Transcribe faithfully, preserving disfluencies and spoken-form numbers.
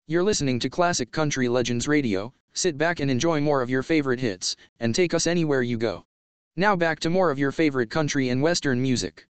You're listening to Classic Country Legends Radio. Sit back and enjoy more of your favorite hits, and take us anywhere you go. Now back to more of your favorite country and western music.